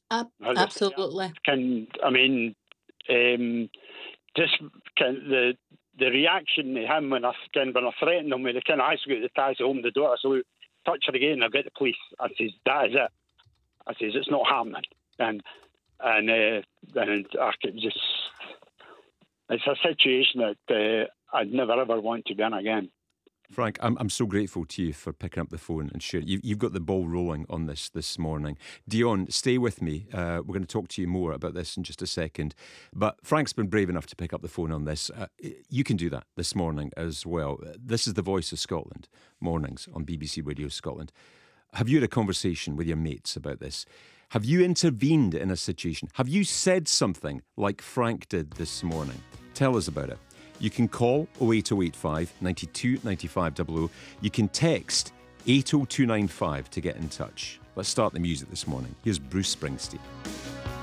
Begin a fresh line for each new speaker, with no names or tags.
Absolutely.
I mean, just the reaction to him when I threatened him with the kind of ice got the ties home the door. So touch her again, I'll get the police. I says that is it. I says it's not happening, and I could just. It's a situation that I'd never ever want to be in again.
Frank, I'm so grateful to you for picking up the phone and sharing. You've got the ball rolling on this morning. Dion, stay with me. We're going to talk to you more about this in just a second. But Frank's been brave enough to pick up the phone on this. You can do that this morning as well. This is the Voice of Scotland, mornings on BBC Radio Scotland. Have you had a conversation with your mates about this? Have you intervened in a situation? Have you said something like Frank did this morning? Tell us about it. You can call 08085 92 95 00. You can text 80295 to get in touch. Let's start the music this morning. Here's Bruce Springsteen.